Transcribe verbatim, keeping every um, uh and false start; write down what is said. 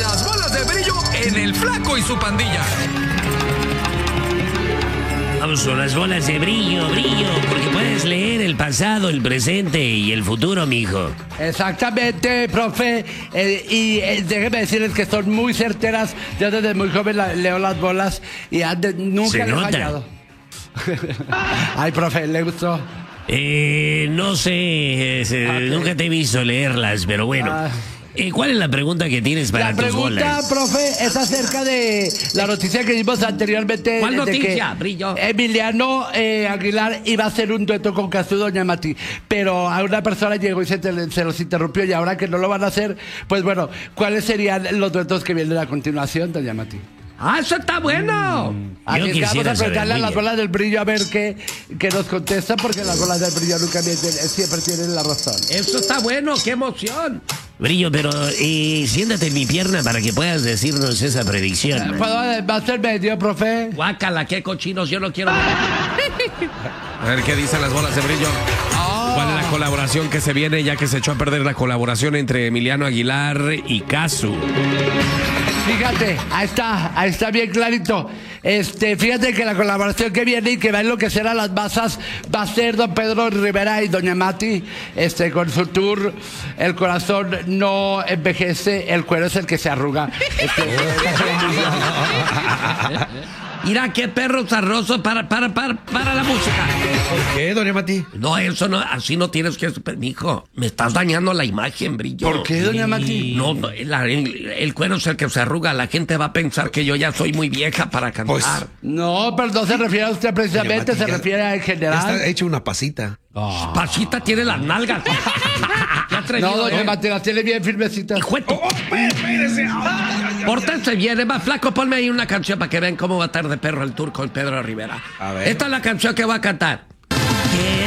Las bolas de brillo en el Flaco y su pandilla. Vamos con las bolas de brillo, brillo, porque puedes leer el pasado, el presente y el futuro, mijo. Exactamente, profe. Eh, y eh, déjeme decirles que son muy certeras. Yo desde muy joven la, leo las bolas y antes, nunca Se le he nota. fallado. Ay, profe, ¿le gustó? Eh, no sé, eh, se- Ok. nunca te he visto leerlas, pero bueno. Ah. Eh, ¿Cuál es la pregunta que tienes para La tus pregunta, bolas? profe, es acerca de la noticia que dimos anteriormente. ¿Cuál de noticia, que Brillo? Emiliano eh, Aguilar iba a hacer un dueto con Cazú y Doña Mati, pero a una persona llegó y se, te- se los interrumpió, y ahora que no lo van a hacer, pues bueno, ¿cuáles serían los duetos que vienen a continuación, Doña Mati? ¡Ah, eso está bueno! Así es que vamos quisiera a saber, preguntarle a muy las bien. bolas del brillo a ver qué, qué nos contestan, porque las bolas del brillo nunca mienten, eh, siempre tienen la razón. Eso está bueno, qué emoción. Brillo, pero eh, siéntate en mi pierna para que puedas decirnos esa predicción. man. ¿Puedo eh, va a ser medio, profe? Guácala, qué cochinos, yo no quiero. A ver qué dicen las bolas de brillo. ¿Cuál es la colaboración que se viene, ya que se echó a perder la colaboración entre Emiliano Aguilar y Casu? Fíjate, ahí está, ahí está bien clarito. Este, fíjate que la colaboración que viene y que va a enloquecer a las masas va a ser don Pedro Rivera y doña Mati, este, con su tour El corazón no envejece, el cuero es el que se arruga. Este, Mira qué perro zarroso para, para, para, para la música. ¿Por qué, doña Mati? No, eso no, así no tienes que. Mijo, me estás dañando la imagen, Brillo. ¿Por qué, doña Mati? No, no, la- el, el cuero es el que se arruga. La gente va a pensar que yo ya soy muy vieja para cantar. Pues, No, pero no se refiere a usted precisamente, Doña Mati, se ya- refiere a en Ya general. está hecho una pasita. Pasita tiene las nalgas. Qué atrevido, No, doña ¿eh? Mati, las tiene bien firmecitas. Hijueto. Pórtense bien, es más flaco, ponme ahí una canción para que vean cómo va a estar de perro el tour con Pedro Rivera. A ver. Esta es la canción que va a cantar.